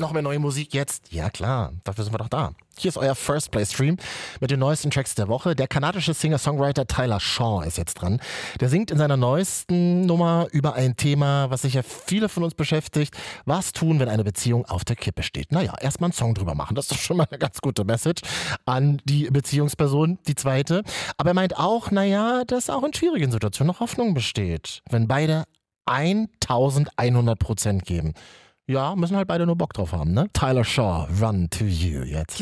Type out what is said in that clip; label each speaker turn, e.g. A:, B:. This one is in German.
A: noch mehr neue Musik jetzt? Ja klar, dafür sind wir doch da. Hier ist euer First Play Stream mit den neuesten Tracks der Woche. Der kanadische Singer-Songwriter Tyler Shaw ist jetzt dran. Der singt in seiner neuesten Nummer über ein Thema, was sicher viele von uns beschäftigt. Was tun, wenn eine Beziehung auf der Kippe steht? Naja, erstmal einen Song drüber machen. Das ist doch schon mal eine ganz gute Message an die Beziehungsperson, die zweite. Aber er meint auch, naja, dass auch in schwierigen Situationen noch Hoffnung besteht. Wenn beide 1100% geben. Ja, müssen halt beide nur Bock drauf haben, ne? Tyler Shaw, Run to You jetzt.